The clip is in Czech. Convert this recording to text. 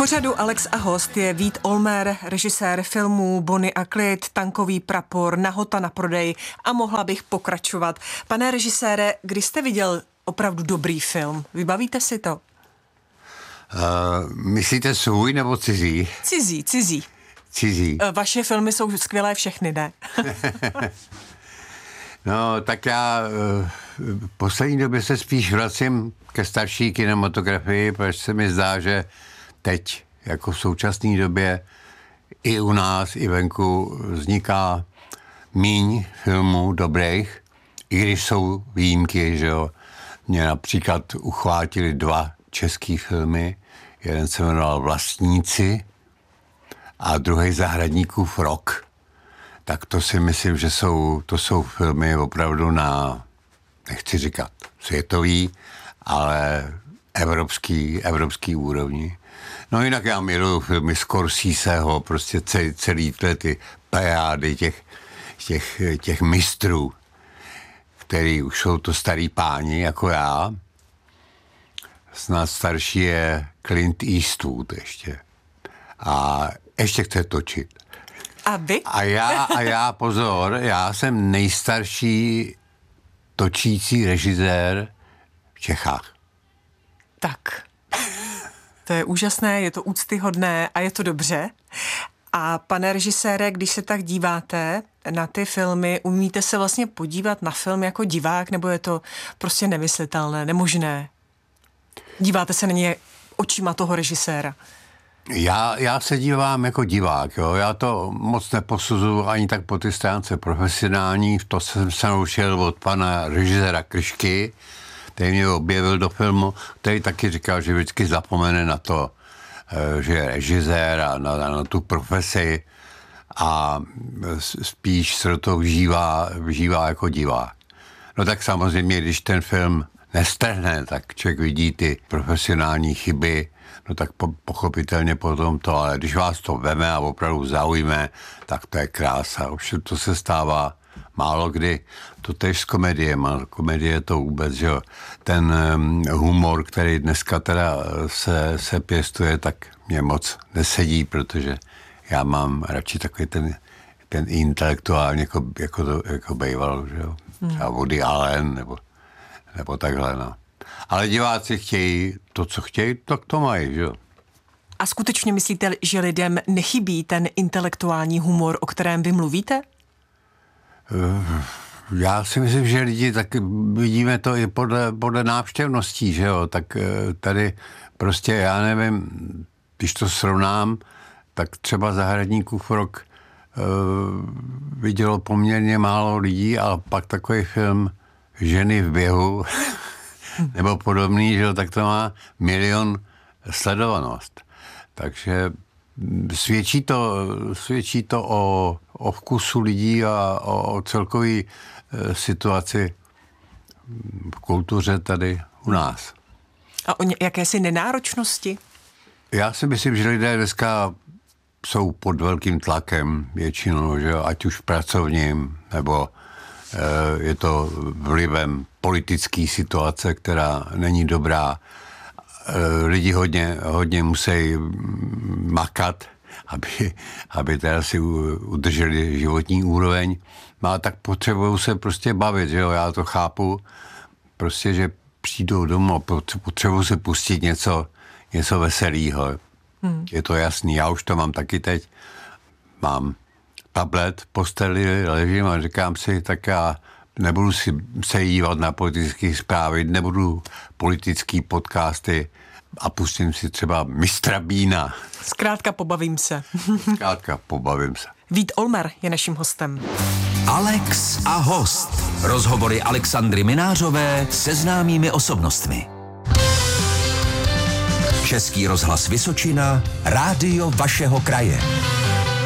pořadu Alex a host je Vít Olmer, režisér filmů Bonnie a Clyde, Tankový prapor, Nahota na prodej a mohla bych pokračovat. Pane režisére, kdy jste viděl opravdu dobrý film? Vybavíte si to? Myslíte svůj nebo cizí? Cizí. Vaše filmy jsou skvělé všechny, ne? No, tak já v poslední době se spíš vracím ke starší kinematografii, protože se mi zdá, že teď, jako v současné době, i u nás, i venku vzniká míň filmů dobrých, i když jsou výjimky, že jo. Mě například uchvátili 2 český filmy, jeden se jmenoval Vlastníci a druhý Zahradníkův rok. Tak to si myslím, že to jsou filmy opravdu na, nechci říkat světový, ale evropský úrovni. No jinak já miluju filmy Scorseseho, prostě celý ty plejády těch mistrů, který už jsou to starý páni jako já. Snad starší je Clint Eastwood ještě. A ještě chce točit. A vy? A já, pozor, já jsem nejstarší točící režisér v Čechách. Tak. To je úžasné, je to úctyhodné a je to dobře. A pane režisére, když se tak díváte na ty filmy, umíte se vlastně podívat na film jako divák, nebo je to prostě nemyslitelné, nemožné? Díváte se na ně očima toho režiséra? Já se dívám jako divák, jo. Já to moc neposuzuju ani tak po ty stránce profesionální, to jsem se naučil od pana režiséra Kryšky, který mě objevil do filmu, který taky říkal, že vždycky zapomene na to, že je režisér a na tu profesi a spíš se do toho vžívá jako divák. No tak samozřejmě, když ten film nestrhne, tak člověk vidí ty profesionální chyby, no tak pochopitelně potom to, ale když vás to veme a opravdu zaujme, tak to je krása. Už to se stává málo kdy. To tež s komediema. Komedie to vůbec, že jo. Ten humor, který dneska teda se pěstuje, tak mě moc nesedí, protože já mám radši takový ten intelektuální, jako bejval, že jo. Třeba Woody Allen, nebo takhle, no. Ale diváci chtějí to, co chtějí, tak to mají, že jo. A skutečně myslíte, že lidem nechybí ten intelektuální humor, o kterém vy mluvíte? Já si myslím, že lidi, tak vidíme to i podle návštěvností, že jo, tak tady prostě, já nevím, když to srovnám, tak třeba Zahradníkův rok vidělo poměrně málo lidí, ale pak takový film Ženy v běhu nebo podobný, že jo, tak to má 1 000 000 sledovanost. Takže svědčí to o vkusu lidí a o celkové situaci v kultuře tady u nás. A o jakési nenáročnosti? Já si myslím, že lidé dneska jsou pod velkým tlakem většinou, že jo, ať už pracovním, nebo je to vlivem politické situace, která není dobrá. Lidi hodně musí makat, aby teda si udrželi životní úroveň. No a tak potřebují se prostě bavit, že jo, já to chápu. Prostě, že přijdou domů a potřebují se pustit něco veselého. Je to jasný, já už to mám taky teď. Mám tablet v posteli, ležím a říkám si, tak já nebudu si se dívat na politické zprávy, nebudu politické podcasty a pustím si třeba Mistra Bína. Zkrátka pobavím se. Vít Olmer je naším hostem. Alex a host. Rozhovory Alexandry Minářové se známými osobnostmi. Český rozhlas Vysočina, rádio vašeho kraje.